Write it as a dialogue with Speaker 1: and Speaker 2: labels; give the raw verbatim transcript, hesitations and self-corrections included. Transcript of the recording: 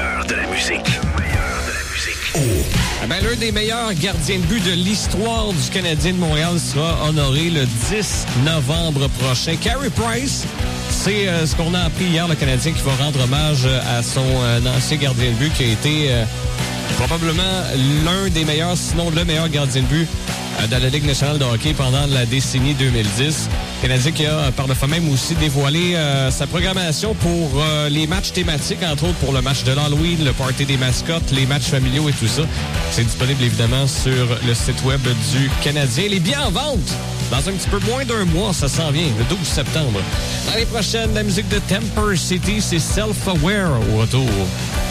Speaker 1: meilleur de la musique. Le meilleur de la musique. Oh.
Speaker 2: Eh ben, l'un des meilleurs gardiens de but de l'histoire du Canadien de Montréal sera honoré le dix novembre prochain. Carey Price, c'est euh, ce qu'on a appris hier, le Canadien qui va rendre hommage à son euh, ancien gardien de but qui a été euh, probablement l'un des meilleurs, sinon le meilleur gardien de but euh, dans la Ligue nationale de hockey pendant la décennie deux mille dix. Le Canadien qui a par le fait même aussi dévoilé euh, sa programmation pour euh, les matchs thématiques, entre autres pour le match de l'Halloween, le party des mascottes, les matchs familiaux et tout ça. C'est disponible évidemment sur le site web du Canadien. Les billets en vente dans un petit peu moins d'un mois, ça s'en vient, le douze septembre. L'année prochaine, la musique de Temper City, c'est Self-Aware au retour.